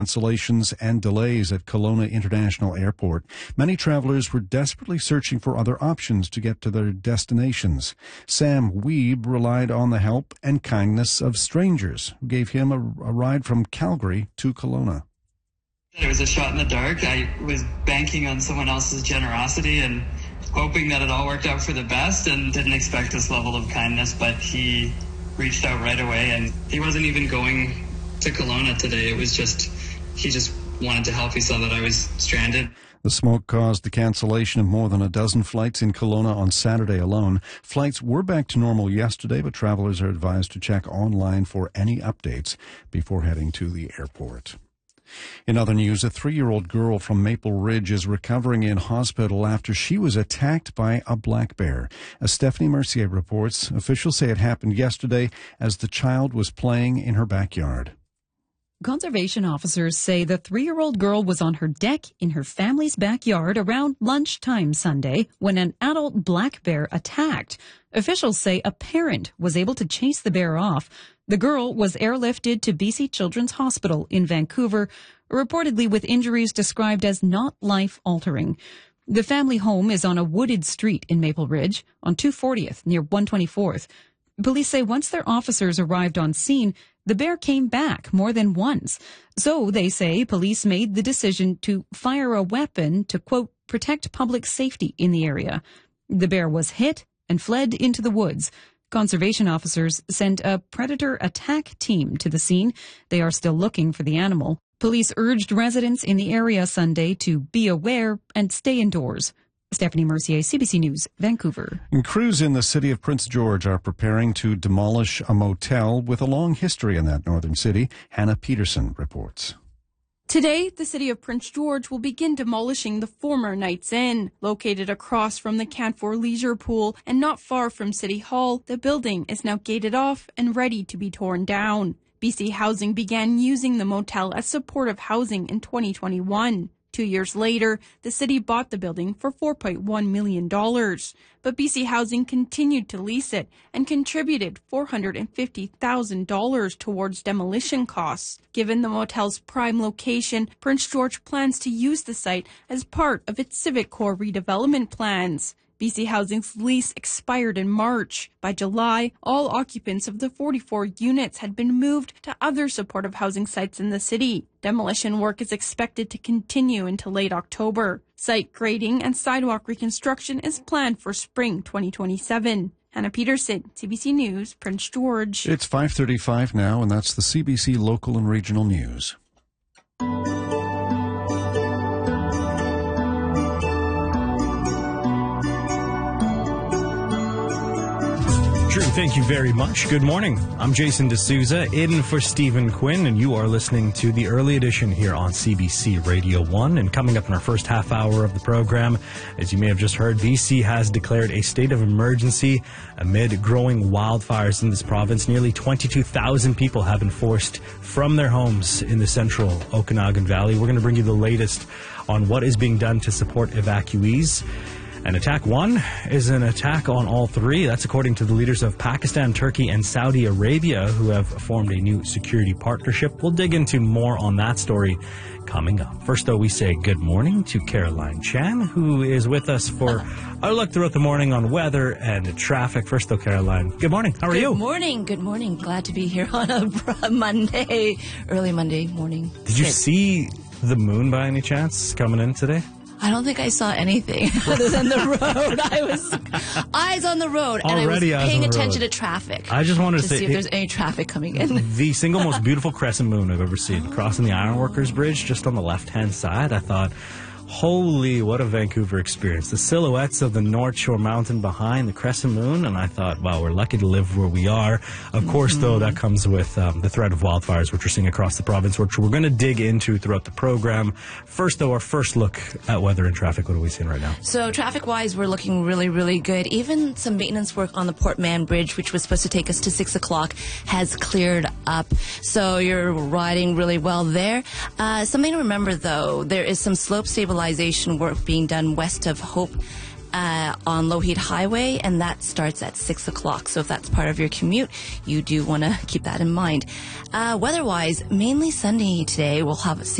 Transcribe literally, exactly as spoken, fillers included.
Cancellations and delays at Kelowna International Airport. Many travelers were desperately searching for other options to get to their destinations. Sam Weeb relied on the help and kindness of strangers who gave him a, a ride from Calgary to Kelowna. It was a shot in the dark. I was banking on someone else's generosity and hoping that it all worked out for the best, and didn't expect this level of kindness, but he reached out right away, and he wasn't even going to Kelowna today. It was just, he just wanted to help. He saw that I was stranded. The smoke caused the cancellation of more than a dozen flights in Kelowna on Saturday alone. Flights were back to normal yesterday, but travelers are advised to check online for any updates before heading to the airport. In other news, a three-year-old girl from Maple Ridge is recovering in hospital after she was attacked by a black bear. As Stephanie Mercier reports, officials say it happened yesterday as the child was playing in her backyard. Conservation officers say the three-year-old girl was on her deck in her family's backyard around lunchtime Sunday when an adult black bear attacked. Officials say a parent was able to chase the bear off. The girl was airlifted to B C Children's Hospital in Vancouver, reportedly with injuries described as not life-altering. The family home is on a wooded street in Maple Ridge on two fortieth near one twenty-fourth. Police say once their officers arrived on scene, the bear came back more than once. So, they say, police made the decision to fire a weapon to, quote, protect public safety in the area. The bear was hit and fled into the woods. Conservation officers sent a predator attack team to the scene. They are still looking for the animal. Police urged residents in the area Sunday to be aware and stay indoors. Stephanie Mercier, C B C News, Vancouver. And crews in the city of Prince George are preparing to demolish a motel with a long history in that northern city. Hannah Peterson reports. Today, the city of Prince George will begin demolishing the former Knights Inn. Located across from the Canfor Leisure Pool and not far from City Hall, the building is now gated off and ready to be torn down. B C Housing began using the motel as supportive housing in twenty twenty-one. Two years later, the city bought the building for four point one million dollars. But B C Housing continued to lease it and contributed four hundred fifty thousand dollars towards demolition costs. Given the motel's prime location, Prince George plans to use the site as part of its Civic Core redevelopment plans. B C Housing's lease expired in March. By July, all occupants of the forty-four units had been moved to other supportive housing sites in the city. Demolition work is expected to continue until late October. Site grading and sidewalk reconstruction is planned for spring twenty twenty-seven. Hannah Peterson, C B C News, Prince George. It's five thirty-five now, and that's the C B C Local and Regional News. Drew, thank you very much. Good morning. I'm Jason D'Souza, in for Stephen Quinn, and you are listening to the early edition here on C B C Radio one. And coming up in our first half hour of the program, as you may have just heard, B C has declared a state of emergency amid growing wildfires in this province. Nearly twenty-two thousand people have been forced from their homes in the central Okanagan Valley. We're going to bring you the latest on what is being done to support evacuees. And attack one is an attack on all three. That's according to the leaders of Pakistan, Turkey, and Saudi Arabia, who have formed a new security partnership. We'll dig into more on that story coming up. First, though, we say good morning to Caroline Chan, who is with us for our look throughout the morning on weather and traffic. First, though, Caroline, good morning. How are good you? Good morning. Good morning. Glad to be here on a Monday, early Monday morning. Did you good. see the moon by any chance coming in today? I don't think I saw anything other than the road. I was eyes on the road, and Already I was paying road. attention to traffic. I just wanted to, to say see if it, there's any traffic coming in. The single most beautiful crescent moon I've ever seen, crossing the Ironworkers Bridge, just on the left-hand side. I thought, holy, what a Vancouver experience. The silhouettes of the North Shore Mountain behind the crescent moon, and I thought, wow, we're lucky to live where we are. Of mm-hmm. course, though, that comes with um, the threat of wildfires, which we're seeing across the province, which we're going to dig into throughout the program. First, though, our first look at weather and traffic. What are we seeing right now? So, traffic-wise, we're looking really, really good. Even some maintenance work on the Port Mann Bridge, which was supposed to take us to six o'clock, has cleared up. So, you're riding really well there. Uh, something to remember, though, there is some slope stabilization work being done west of Hope uh, on Lougheed Highway, and that starts at six o'clock. So if that's part of your commute, you do want to keep that in mind. Uh, weather-wise, mainly sunny today. We'll have